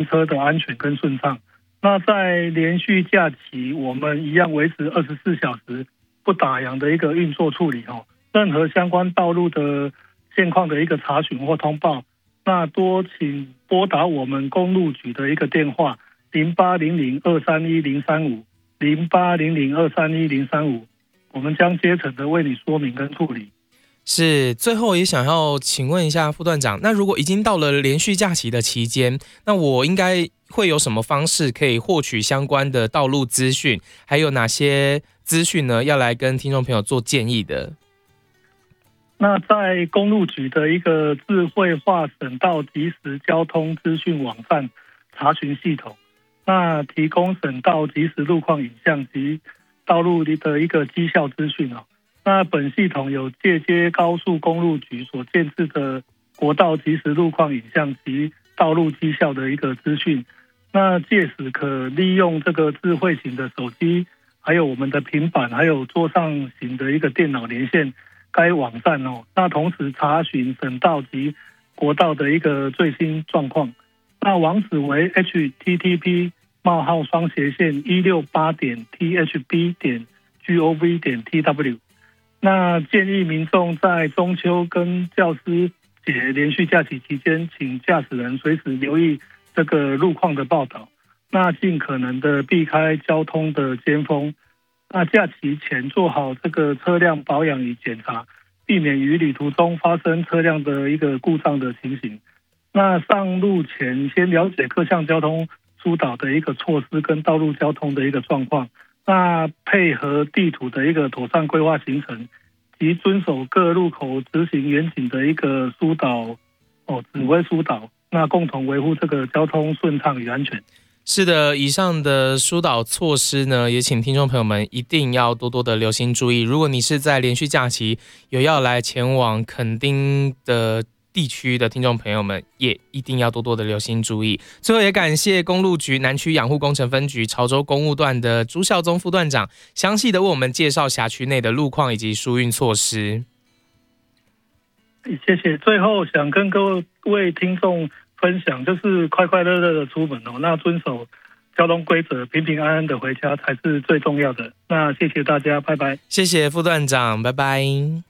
车的安全跟顺畅。那在连续假期，我们一样维持24小时不打烊的一个运作处理哦。任何相关道路的现况的一个查询或通报，那多请拨打我们公路局的一个电话0800-231-035 0800-231-035，我们将竭诚的为你说明跟处理。 是，最后也想要请问一下副段长，那如果已经到了连续假期的期间，那我应该会有什么方式可以获取相关的道路资讯？还有哪些资讯呢？要来跟听众朋友做建议的？ 那在公路局的一个智慧化省道即时交通资讯网站查询系统，那提供省道即时路况影像及道路的一个绩效资讯哦。那本系统有借接高速公路局所建制的国道即时路况影像及道路绩效的一个资讯。那届时可利用这个智慧型的手机，还有我们的平板，还有桌上型的一个电脑连线该网站哦。那同时查询省道及国道的一个最新状况。那网址为 http://168.thb.gov.tw。那建议民众在中秋跟教师节连续假期期间，请驾驶人随时留意这个路况的报道，那尽可能的避开交通的尖峰。那假期前做好这个车辆保养与检查，避免于旅途中发生车辆的一个故障的情形。那上路前先了解各项交通疏导的一个措施跟道路交通的一个状况。那配合地图的一个妥善规划行程，及遵守各路口执行远景的一个疏导指挥疏导，那共同维护这个交通顺畅与安全。 是的，以上的疏导措施呢，也请听众朋友们一定要多多的留心注意。如果你是在连续假期有要来前往垦丁的地区的听众朋友们，也一定要多多的留心注意。最后也感谢公路局南区养护工程分局潮州公务段的朱孝宗副段长，详细的为我们介绍辖区内的路况以及疏运措施。 谢谢。最后想跟各位听众分享，就是快快乐乐的出门哦，那遵守交通规则，平平安安的回家才是最重要的。那谢谢大家，拜拜。 谢谢副段长，拜拜。